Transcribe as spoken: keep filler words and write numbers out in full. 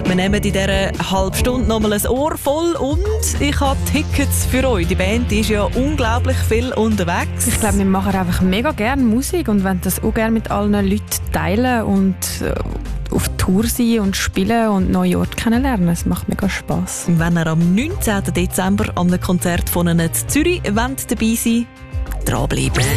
Wir nehmen in dieser halben Stunde nochmal ein Ohr voll und ich habe Tickets für euch. Die Band ist ja unglaublich viel unterwegs. Ich glaube, wir machen einfach mega gerne Musik und wollen das auch gerne mit allen Leuten teilen und auf Tour sein und spielen und neue Orte kennenlernen. Es macht mega Spass. Wenn ihr am neunzehnten Dezember an einem Konzert von ihnen in Zürich dabei sein wollt, dranbleiben.